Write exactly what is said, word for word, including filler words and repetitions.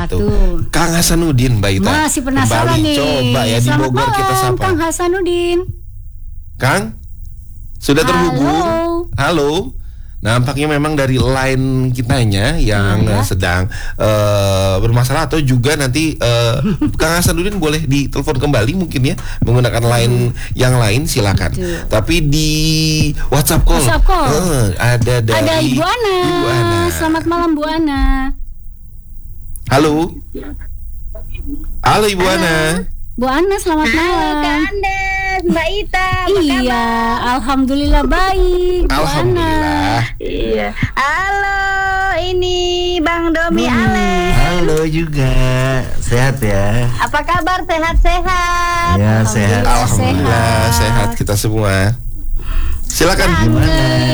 tuh? Kang Hasanuddin, Mbak Ita. Masih penasaran Kembali, nih. coba ya di Selamat Bogor malam, kita sapa. Kang Hasanuddin. Kang, sudah terhubung? Halo. Halo. Nampaknya memang dari line kitanya yang Iya. sedang uh, bermasalah, atau juga nanti uh, Kang Hasanuddin boleh ditelepon kembali mungkin ya, menggunakan line yang lain silakan. Betul. Tapi di WhatsApp call, WhatsApp call. uh, ada dari Ada Ibu Ana. Ibu Ana. Selamat malam Bu Ana. Halo. Halo Ibu Ana. Bu Ana selamat Halo malam. Kak Andes, Mbak Ita, apa Iya, kabar? alhamdulillah baik. Bu Alhamdulillah. Ana. Iya. Halo, ini Bang Domi Hmm. Alex. Halo juga, sehat ya? Apa kabar? Sehat-sehat? Ya sehat. Alhamdulillah sehat kita semua. Silakan. Gimana?